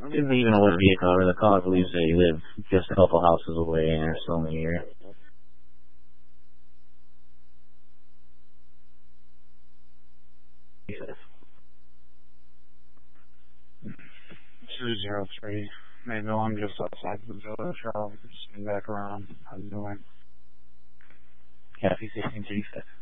didn't even know what vehicle, or the caller believes that you live just a couple houses away and are still in the area. He says 203. Maybe I'm just outside the village. I'll spin back around. How's it doing? Kathy 1636.